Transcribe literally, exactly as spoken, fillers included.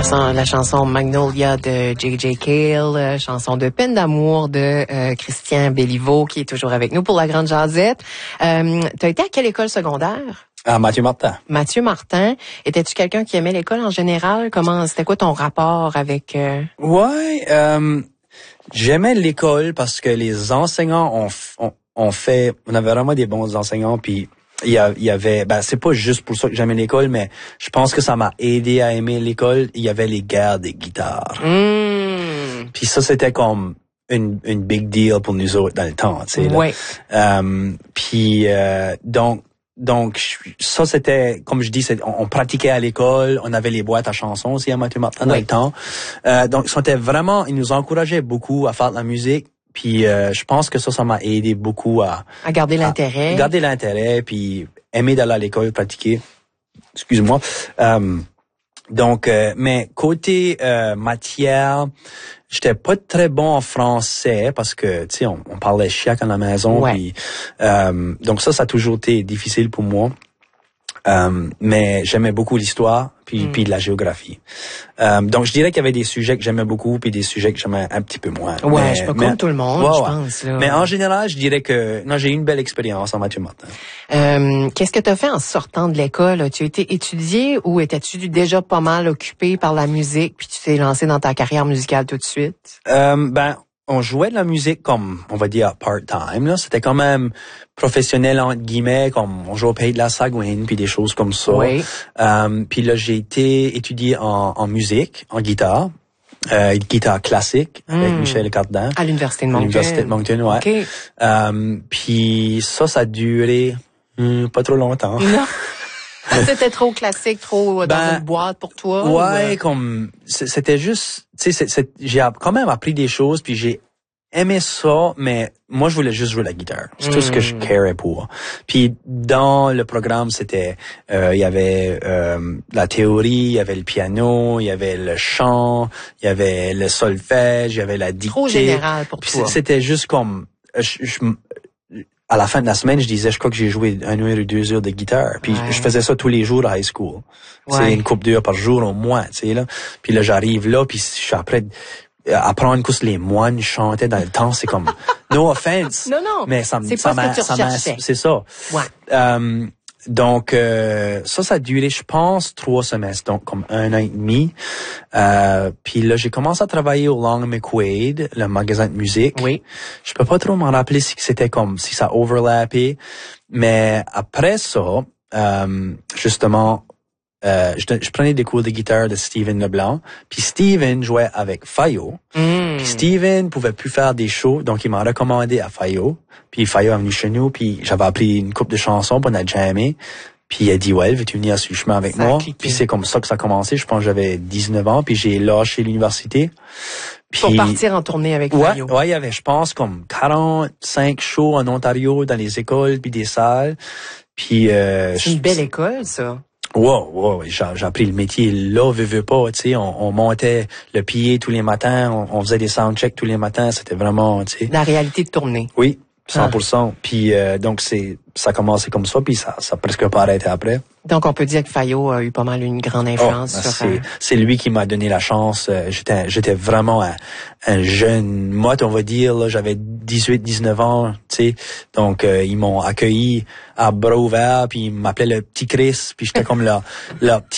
chanson, la chanson Magnolia de J J Cale, euh, chanson de Peine d'amour de euh, Christian Béliveau, qui est toujours avec nous pour la Grande Jazette. Euh, t'as été à quelle école secondaire? Ah, Mathieu Martin. Mathieu Martin. Étais-tu quelqu'un qui aimait l'école en général? Comment, c'était quoi ton rapport avec... Euh... Ouais, euh, j'aimais l'école parce que les enseignants ont, ont, ont fait... On avait vraiment des bons enseignants, puis il y, a, il y avait... Ben, c'est pas juste pour ça que j'aimais l'école, mais je pense que ça m'a aidé à aimer l'école. Il y avait les guerres des guitares. Mmh. Puis ça, c'était comme... une une big deal pour nous autres dans le temps, tu sais. Ouais. Euh, puis euh, donc donc ça c'était comme je dis, c'est, on, on pratiquait à l'école, on avait les boîtes à chansons aussi à Mathieu Martin dans ouais. le temps. Euh, donc c'était vraiment, ils nous encourageaient beaucoup à faire de la musique. Puis euh, je pense que ça, ça m'a aidé beaucoup à à garder l'intérêt, à garder l'intérêt, puis aimer d'aller à l'école, pratiquer. Excuse-moi. Euh, donc, euh, mais côté euh, matière, j'étais pas très bon en français parce que, tu sais, on, on parlait chiac à la maison. Ouais. Puis, euh, donc ça, ça a toujours été difficile pour moi. Euh, mais j'aimais beaucoup l'histoire, puis, mm. puis la géographie. Euh, donc, je dirais qu'il y avait des sujets que j'aimais beaucoup, puis des sujets que j'aimais un petit peu moins. Ouais, mais, je suis pas mais, comme tout le monde, ouais, je ouais. pense. Là. Mais en général, je dirais que non, j'ai eu une belle expérience en Mathieu Martin. Euh, qu'est-ce que tu as fait en sortant de l'école? As-tu été étudié ou étais-tu déjà pas mal occupé par la musique, puis tu t'es lancé dans ta carrière musicale tout de suite? Euh, ben, on jouait de la musique comme, on va dire, part-time, là. C'était quand même professionnel, entre guillemets, comme on jouait au Pays de la Sagouine, puis des choses comme ça. Oui. Euh, puis là, j'ai été étudié en, en musique, en guitare, euh, guitare classique, mm. avec Michel Cardin. À l'Université de Moncton. À l'Université de Moncton, ouais. Okay. Euh, puis ça, ça a duré hum, pas trop longtemps. Non. C'était trop classique, trop dans ben, une boîte pour toi? Ouais, ou... comme c'était juste, tu sais, j'ai quand même appris des choses, puis j'ai aimé ça, mais moi je voulais juste jouer la guitare. C'est mm. tout ce que je carais pour. Puis dans le programme, c'était, euh, il y avait euh, la théorie, il y avait le piano, il y avait le chant, il y avait le solfège, il y avait la dictée. Trop général pour puis toi. C'était juste comme, je, je, à la fin de la semaine, je disais, je crois que j'ai joué une heure ou deux heures de guitare. Puis ouais. je faisais ça tous les jours à high school. Ouais. C'est une couple d'heures par jour au moins, tu sais, là. Puis là, j'arrive là, puis je suis après, apprendre une course, les moines chantaient dans le temps, c'est comme, no offense. Non, non. Mais ça, c'est ça pas m'a, ce que tu recherchais. C'est ça. Ouais. Euh, donc, euh, ça, ça a duré, je pense, trois semestres, donc comme un an et demi. Euh, puis là, j'ai commencé à travailler au Long McQuaid, le magasin de musique. Oui. Je peux pas trop m'en rappeler si c'était comme, si ça overlappait. Mais après ça, euh, justement, euh, je, je prenais des cours de guitare de Steven Leblanc. Puis Steven jouait avec Fayot. Mm. Puis Steven pouvait plus faire des shows, donc il m'a recommandé à Fayot. Puis Fayot est venu chez nous, puis j'avais appris une couple de chansons, puis on a jammé. Puis il a dit, ouais, veux-tu venir à ce chemin avec ça moi? Puis c'est comme ça que ça a commencé. Je pense que j'avais dix-neuf ans, puis j'ai lâché l'université. Puis, pour partir en tournée avec ouais, Fayot. Ouais, il y avait, je pense, comme quarante-cinq shows en Ontario, dans les écoles, puis des salles. Puis euh, c'est une belle école, ça. Wow, wow, j'ai, j'ai appris le métier là, veux, veux pas, tu sais, on, on montait le pied tous les matins, on, on faisait des soundchecks tous les matins, c'était vraiment, tu sais. La réalité de tournée. Oui, cent pour cent. Ah. Puis euh, donc c'est, ça a commencé comme ça, puis ça, ça a presque pas arrêté après. Donc on peut dire que Fayot a eu pas mal une grande influence oh, sur. C'est, euh... c'est lui qui m'a donné la chance. J'étais, j'étais vraiment un, un jeune motte, on va dire. Là, j'avais dix-huit, dix-neuf ans, tu sais. Donc euh, ils m'ont accueilli à bras ouverts, puis ils m'appelaient le petit Chris, puis j'étais comme le, le petit